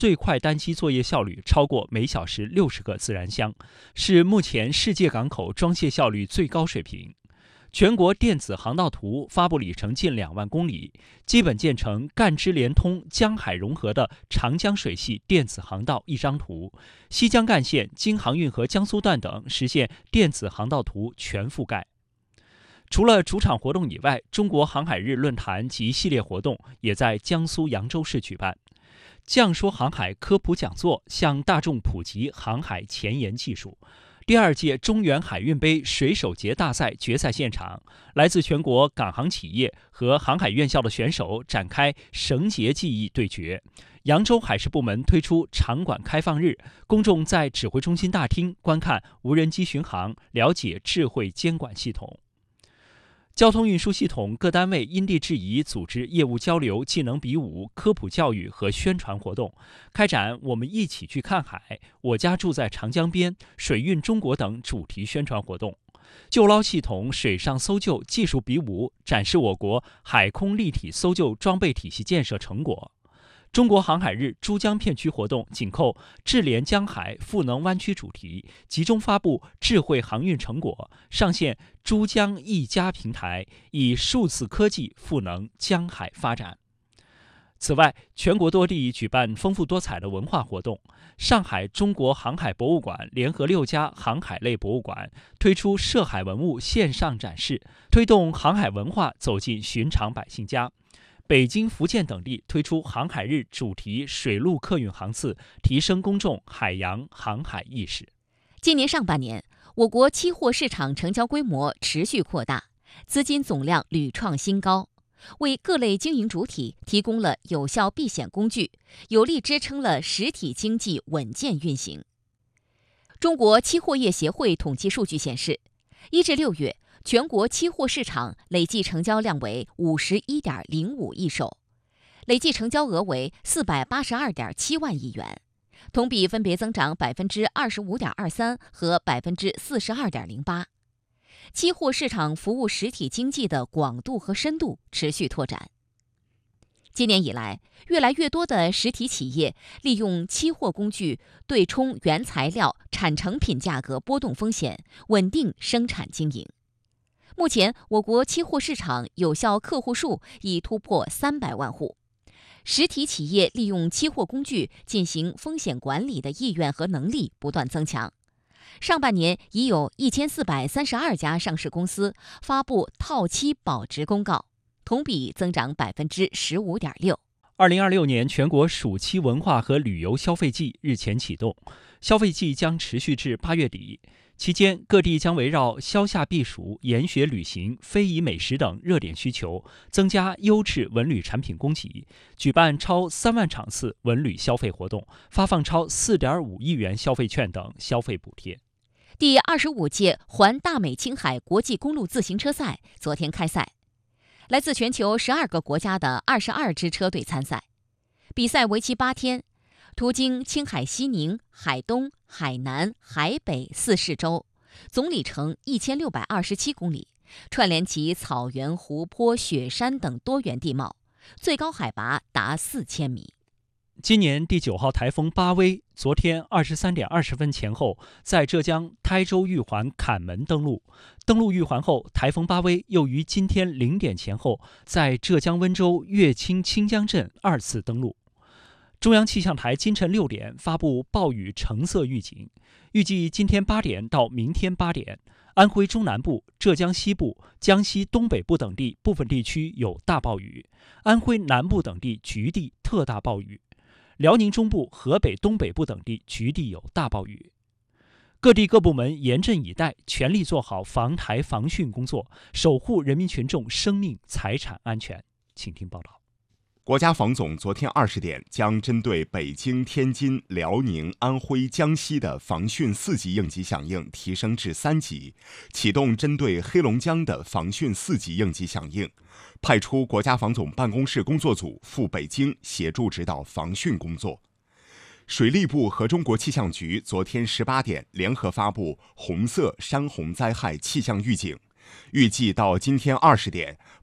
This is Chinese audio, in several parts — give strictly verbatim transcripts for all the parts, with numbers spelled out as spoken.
最快单机作业效率超过每小时六十个自然箱，是目前世界港口装卸效率最高水平。全国电子航道图发布里程近两万公里，基本建成赣支连通、江海融合的长江水系电子航道一张图，西江干线、京杭运河江苏段等实现电子航道图全覆盖。除了主场活动以外，中国航海日论坛及系列活动也在江苏扬州市举办。酱说航海科普讲座向大众普及航海前沿技术。第二届中原海运杯水手节大赛决赛现场，来自全国港航企业和航海院校的选手展开绳结技艺对决。扬州海事部门推出场馆开放日，公众在指挥中心大厅观看无人机巡航，了解智慧监管系统。交通运输系统各单位因地制宜组织业务交流、技能比武、科普教育和宣传活动，开展我们一起去看海、我家住在长江边、水运中国等主题宣传活动。救捞系统水上搜救技术比武，展示我国海空立体搜救装备体系建设成果。中国航海日珠江片区活动紧扣智联江海赋能湾区主题，集中发布智慧航运成果，上线珠江一家平台，以数字科技赋能江海发展。此外，全国多地举办丰富多彩的文化活动。上海中国航海博物馆联合六家航海类博物馆推出涉海文物线上展示，推动航海文化走进寻常百姓家。北京、福建等地推出航海日主题水陆客运航次，提升公众海洋航海意识。 今年上半年，我国期货市场成交规模持续扩大，资金总量屡创新高，为各类经营主体提供了有效避险工具，有力支撑了实体经济稳健运行。中国期货业协会统计数据显示，一至六月，全国期货市场累计成交量为五十一点零五亿手，累计成交额为四百八十二点七万亿元，同比分别增长百分之二十五点二三和百分之四十二点零八。期货市场服务实体经济的广度和深度持续拓展。今年以来，越来越多的实体企业利用期货工具对冲原材料、产成品价格波动风险，稳定生产经营。目前，我国期货市场有效客户数已突破三百万户，实体企业利用期货工具进行风险管理的意愿和能力不断增强。上半年已有一千四百三十二家上市公司发布套期保值公告，同比增长百分之十五点六。 二零二六年全国暑期文化和旅游消费季日前启动，消费季将持续至八月底。期间，各地将围绕消夏避暑、研学旅行、非遗美食等热点需求，增加优质文旅产品供给，举办超三万场次文旅消费活动，发放超四点五亿元消费券等消费补贴。 第二十五届环大美青海国际公路自行车赛昨天开赛，来自全球十二个国家的二十二支车队参赛，比赛为期八天。途经青海西宁、海东、海南、海北四市州，总里程一千六百二十七公里，串联起草原、湖泊、雪山等多元地貌，最高海拔达四千米。 今年第九号台风巴威昨天二十三点二十分前后在浙江台州玉环坎门登陆。登陆玉环后，台风巴威又于今天零点前后在浙江温州乐清清江镇二次登陆。中央气象台今晨六点发布暴雨橙色预警，预计今天八点到明天八点，安徽中南部、浙江西部、江西东北部等地部分地区有大暴雨，安徽南部等地局地特大暴雨，辽宁中部、河北东北部等地局地有大暴雨。各地各部门严阵以待，全力做好防台防汛工作，守护人民群众生命财产安全。请听报道。 国家防总昨天二十点将针对北京、天津、辽宁、安徽、江西的防汛四级应急响应提升至三级，启动针对黑龙江的防汛四级应急响应，派出国家防总办公室工作组赴北京协助指导防汛工作。水利部和中国气象局昨天十八点联合发布红色山洪灾害气象预警，预计到今天二十点，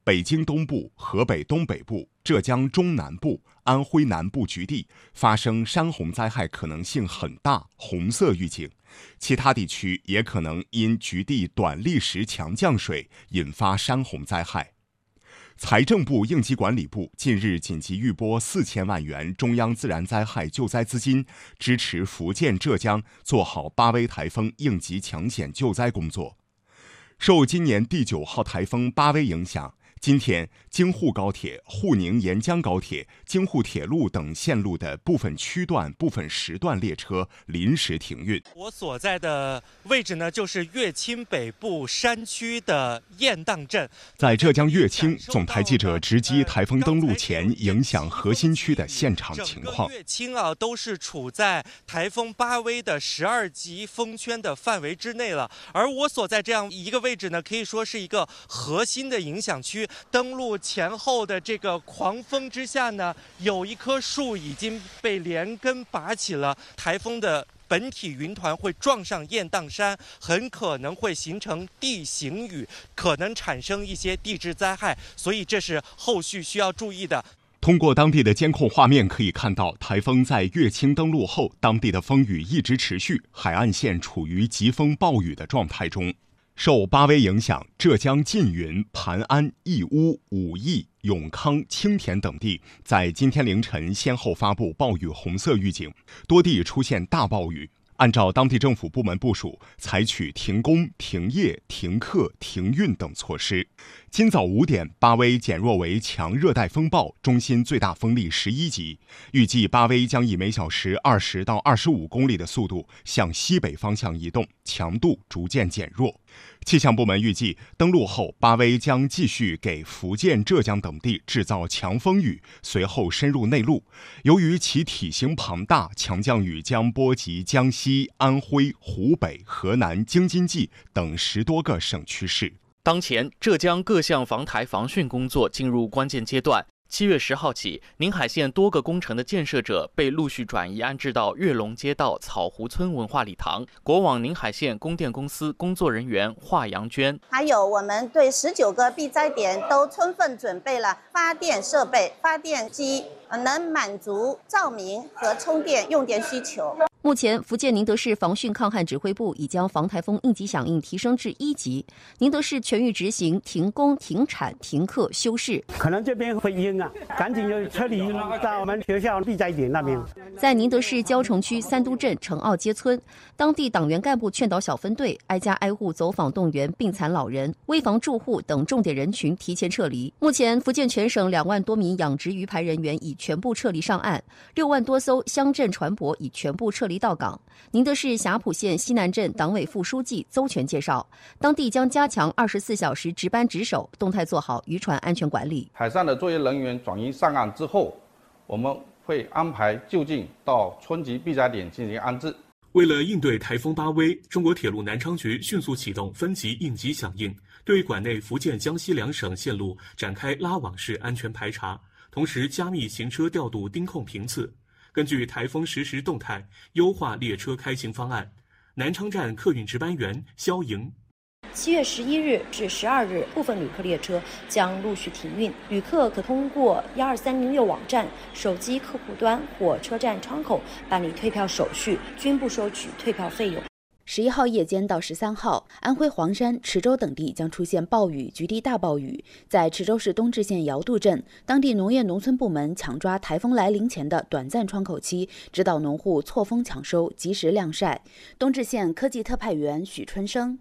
北京东部、河北东北部、浙江中南部、安徽南部局地发生山洪灾害可能性很大，红色预警。其他地区也可能因局地短历时强降水引发山洪灾害。财政部应急管理部近日紧急预拨四千万元中央自然灾害救灾资金，支持福建、浙江做好八威台风应急抢险救灾工作。受今年第九号台风八威影响，今天京沪高铁、沪宁沿江高铁、京沪铁路等线路的部分区段、部分时段列车临时停运。 我所在的位置呢，就是乐清北部山区的雁荡镇。 在浙江乐清，总台记者直击台风登陆前影响核心区的现场情况。 整个乐清啊，都是处在台风八威的十二级风圈的范围之内了。而我所在这样一个位置呢，可以说是一个核心的影响区。登陆前后的这个狂风之下呢，有一棵树已经被连根拔起了。台风的本体云团会撞上雁荡山，很可能会形成地形雨，可能产生一些地质灾害，所以这是后续需要注意的。 通过当地的监控画面可以看到，台风在乐清登陆后，当地的风雨一直持续，海岸线处于疾风暴雨的状态中。受八威影响，浙江缙云、盘安、义乌、武义、永康、青田等地在今天凌晨先后发布暴雨红色预警，多地出现大暴雨。按照当地政府部门部署，采取停工、停业、停课、停运等措施。今早五点，八威减弱为强热带风暴，中心最大风力十一级，预计八威将以每小时二十到二十五公里的速度向西北方向移动，强度逐渐减弱。气象部门预计，登陆后，八威将继续给福建、浙江等地制造强风雨，随后深入内陆。由于其体型庞大，强降雨将波及江西、安徽、湖北、河南、京津冀等十多个省区市。 当前，浙江各项防台防汛工作进入关键阶段。七月十号起，宁海县多个工程的建设者被陆续转移安置到跃龙街道草湖村文化礼堂。国网宁海县供电公司工作人员华阳娟， 还有我们对十九个避灾点都充分准备了发电设备、发电机，能满足照明和充电用电需求。 目前，福建宁德市防汛抗旱指挥部已将防台风应急响应提升至一级，宁德市全域执行停工、停产、停课、休市。 可能这边会阴啊，赶紧就撤离到我们学校避灾点那边。 在宁德市蕉城区三都镇城澳街村，当地党员干部劝导小分队挨家挨户走访动员病残老人、危房住户等重点人群提前撤离。目前，福建全省两万多名养殖鱼排人员已全部撤离上岸，六万多艘乡镇船舶已全部撤离到港。宁德市霞浦县西南镇党委副书记邹全介绍，当地将加强二十四小时值班值守，动态做好渔船安全管理。 海上的作业人员转移上岸之后，我们会安排就近到村级避灾点进行安置。 为了应对台风八威，中国铁路南昌局迅速启动分级应急响应，对管内福建、江西两省线路展开拉网式安全排查，同时加密行车调度盯控频次。根据台风实时动态，优化列车开行方案。南昌站客运值班员肖莹。 七月十一日至十二日，部分旅客列车将陆续停运，旅客可通过一二三零六网站、手机客户端或车站窗口办理退票手续，均不收取退票费用。 十一号夜间到十三号，安徽黄山、池州等地将出现暴雨、局地大暴雨。在池州市东至县瑶渡镇，当地农业农村部门抢抓台风来临前的短暂窗口期，指导农户错峰抢收，及时晾晒。东至县科技特派员许春生。